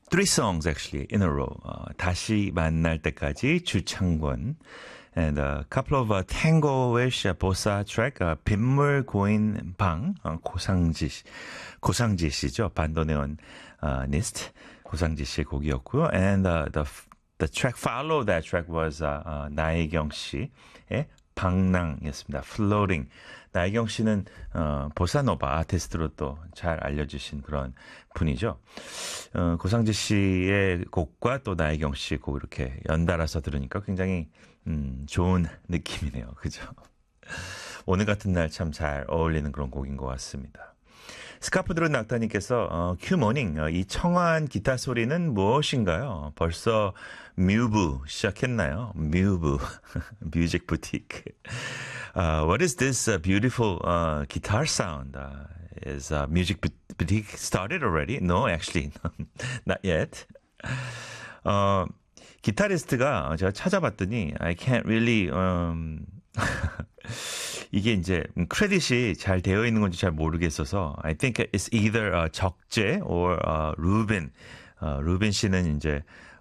three songs actually in a row. 다시 만날 때까지 주창권. And a couple of tango-ish bossa track, 빗물 고인 방, 고상지 씨죠. 반도네온 니스트, 고상지 씨의 곡이었고요. And the track follow that track was 나혜경 씨의 방랑이었습니다. Floating. 나혜경 씨는 보사노바 아티스트로 또 잘 알려주신 그런 분이죠. 고상지 씨의 곡과 또 나혜경 씨의 곡 이렇게 연달아서 들으니까 굉장히 좋은 느낌이네요. 그죠? 오늘 같은 날 참 잘 어울리는 그런 곡인 것 같습니다. 스카프 들은 낙타님께서 큐모닝 이 청아한 기타 소리는 무엇인가요? 벌써 뮤브 시작했나요? 뮤브 뮤직 부티크. What is this beautiful guitar sound? Is music boutique started already? No, actually, not yet. 기타리스트가 제가 찾아봤더니 I can't really 이게 이제 크레딧이 잘 되어 있는 건지 잘 모르겠어서 I think it's either 적재 or 루빈. 루빈 씨는 이제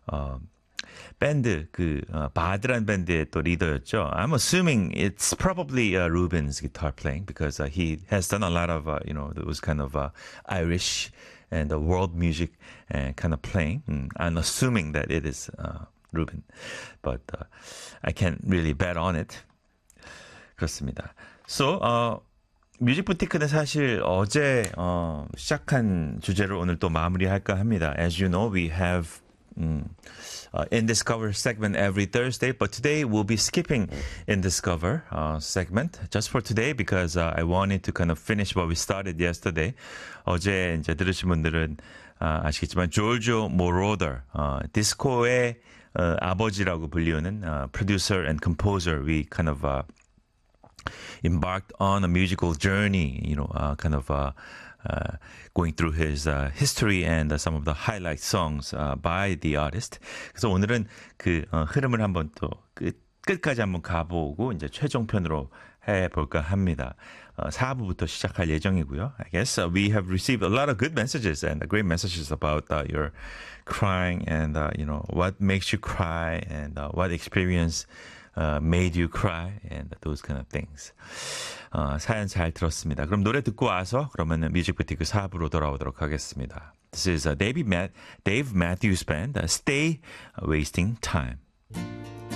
밴드 바드란 밴드의 또 리더였죠. I'm assuming it's probably Ruben's guitar playing because he has done a lot of those kind of Irish and world music kind of playing. I'm assuming that it is Ruben, but I can't really bet on it. 그렇습니다. So, 뮤직 부티크는 사실 어제 시작한 주제를 오늘 또 마무리할까 합니다. As you know, we have In Discover segment every Thursday, but today we'll be skipping In Discover segment just for today because I wanted to kind of finish what we started yesterday. 어제 이제 들으신 분들은 아시겠지만 조르조 모로더 디스코의 아버지라고 불리우는 producer and composer. We kind of embarked on a musical journey, kind of going through his history and some of the highlight songs by the artist. 그래서 오늘은 그 흐름을 한번 또 끝까지 한번 가보고 이제 최종편으로 해볼까 합니다. 4부부터 시작할 예정이고요. I guess we have received a lot of good messages and great messages about your crying and what makes you cry and what experience made you cry and those kind of things. 사연 잘 들었습니다. 그럼 노래 듣고 와서 그러면은 뮤직 부티크 4부로 돌아오도록 하겠습니다. This is Dave Matthews Band, Stay Wasting Time.